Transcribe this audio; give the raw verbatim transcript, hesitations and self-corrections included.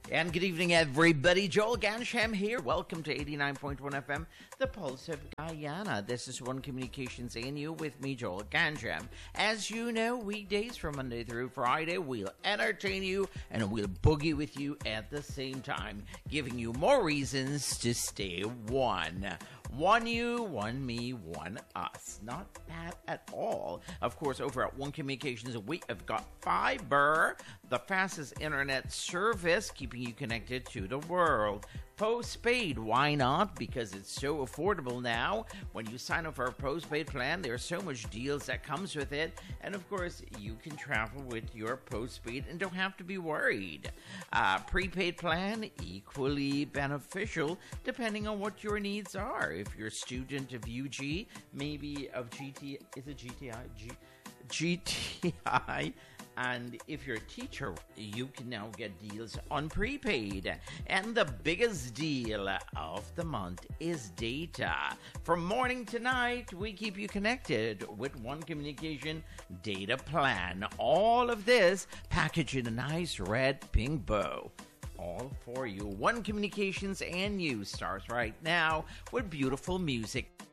And good evening, everybody. Joel Gansham here. Welcome to eighty-nine point one F M, the Pulse of Guyana. This is One Communications A and U with me, Joel Gansham. As you know, weekdays from Monday through Friday, we'll entertain you and we'll boogie with you at the same time, giving you more reasons to stay one. One you, one me, one us. Not bad at all. Of course, over at One Communications, we have got fiber, the fastest internet service, keeping you connected to the world. Postpaid, why not? Because it's so affordable now. When you sign up for a postpaid plan, there's so much deals that comes with it. And of course, you can travel with your postpaid and don't have to be worried. Uh, prepaid plan, equally beneficial depending on what your needs are. If you're a student of U G, maybe of G T, is it G T I? G, G T I. And if you're a teacher, you can now get deals on prepaid. And the biggest deal of the month is data. From morning to night, we keep you connected with One Communication data plan. All of this packaged in a nice red pink bow. All for you. One Communications and you starts right now with beautiful music.